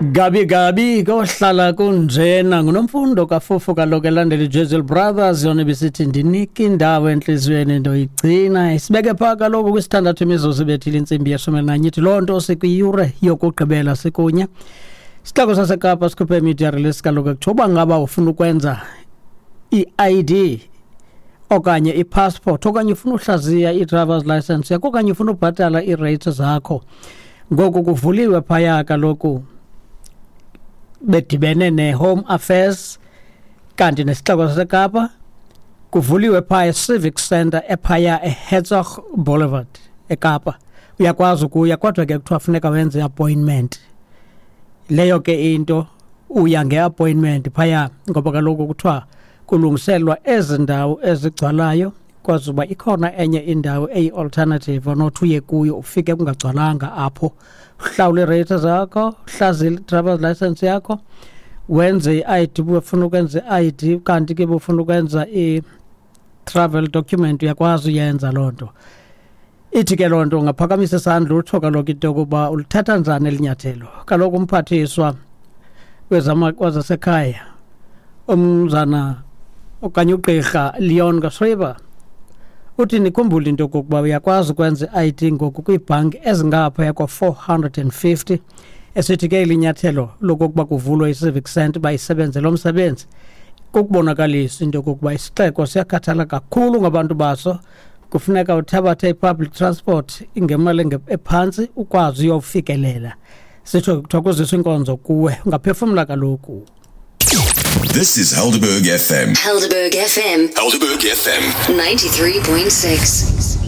Gabi kohlala kunjena ngunomfundo kaFufu kaloku elandela iJezel Brothers yona bisithi ndinike indawo enhlizweni ndoyigcina isibeke pha kaloku kwisithandathu imizuzu bethile insimbi ye-11 ithi lonto sikwiyure yokugqibela sikunya Sitako saseKapa sikhuphe media release kaloku ekuthoba ngaba ufuna ukwenza i-ID okanye i-passport okanye ufuna uhlaziya i-driver's license yakho okanye ufuna ubhatala i-rates zakho ngoku kuvuliwe phaya kaloku bedibene ne-Home Affairs kanti nesixeko saseKapa kuvuliwe phaya Civic Center ephaya eHertzog Boulevard eKapa uyakwazi ukuya kodwa ke kuthiwa funeka wenze appointment leyo ke into uya ngeappointment phaya ngoba kaloku kuthiwa kulungiselwa ezindawo ezigcwalayo kwazi uba ikhona enye indawo eyi-alternative onothi uye kuyo ufike kungagcwalanga apho uhlawule rate zakho uhlazile driver's license yakho wenze i-ID bufuna ukwenza i-ID kanti ke bufuna ukwenza i-travel document uyakwazi uyenza lonto ithi ke lonto ngaphakamisa isandla utho kaloku into yokuba ulithatha njani elinyathelo kaloku umphathiswa wezasekhaya umzana okanye ugqirha Leon Gashriba uthi nikhumbule into yokuba uyakwazi ukwenza i-ID ngoku kwibhanki ezingapha yakwa-450 esithi ke ilinyathelo lokuba kuvulwe i-Civic Center bayisebenze lo msebenzi kukubonakalisa into yokuba isixeko siyakhathala kakhulu ngabantu baso kufuneka uthabathe i-public transport ingemali ephantsi ukwazi uyofikelela sitsho kuthokozisa inkonzo kuwe ungaphefumla kaloku. This is Helderberg FM. Helderberg FM. Helderberg FM. 93.6.